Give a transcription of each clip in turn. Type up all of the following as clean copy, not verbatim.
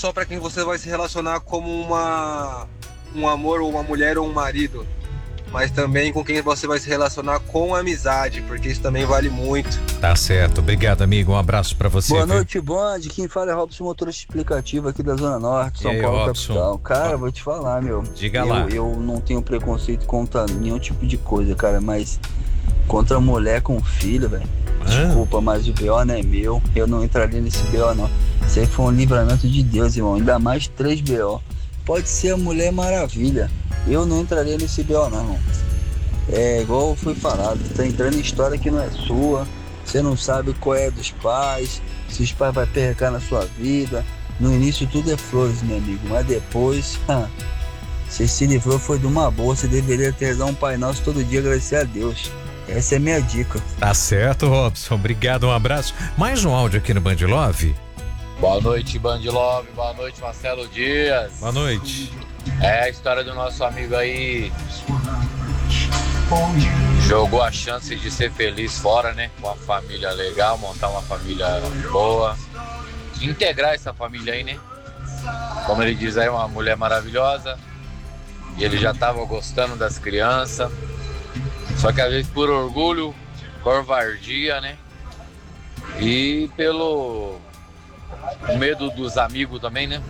só para quem você vai se relacionar como um amor, ou uma mulher, ou um marido, mas também com quem você vai se relacionar com amizade, porque isso também vale muito. Tá certo, obrigado, amigo, um abraço pra você. Boa noite, Band. Quem fala é Robson, motorista explicativo aqui da Zona Norte, São aí, Paulo, Robson? capital. Cara, vou te falar, meu. Diga lá. Eu não tenho preconceito contra nenhum tipo de coisa, cara, mas contra mulher com filho, velho. Desculpa, mas o BO não é meu. Eu não entraria nesse BO, não. Isso aí foi um livramento de Deus, irmão. Ainda mais 3 BO. Pode ser a Mulher Maravilha. Eu não entraria nesse BO, não, irmão. É igual foi falado, tá entrando em história que não é sua. Você não sabe qual é dos pais, se os pais vão percar na sua vida. No início tudo é flores, meu amigo, mas depois, você se livrou foi de uma boa. Você deveria ter dado um Pai Nosso todo dia, agradecer a Deus. Essa é a minha dica. Tá certo, Robson, obrigado, um abraço. Mais um áudio aqui no Band Love. Boa noite, Band Love, boa noite, Marcelo Dias. Boa noite. É a história do nosso amigo aí. Jogou a chance de ser feliz fora, né? Com uma família legal, montar uma família boa. Integrar essa família aí, né? Como ele diz aí, uma mulher maravilhosa. E ele já tava gostando das crianças. Só que às vezes por orgulho, covardia, né? E pelo medo dos amigos também, né?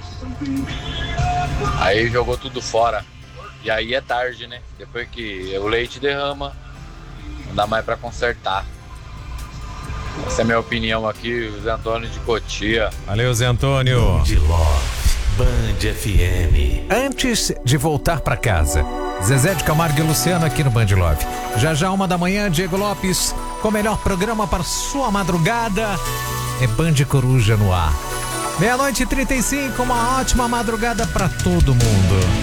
Aí jogou tudo fora. E aí é tarde, né? Depois que o leite derrama, não dá mais pra consertar. Essa é a minha opinião aqui, o Zé Antônio de Cotia. Valeu, Zé Antônio. Band Love, Band FM. Antes de voltar pra casa, Zezé de Camargo e Luciano aqui no Band Love. Já 1h, Diego Lopes, com o melhor programa para sua madrugada. É Band Coruja no ar. 00:35, uma ótima madrugada pra todo mundo.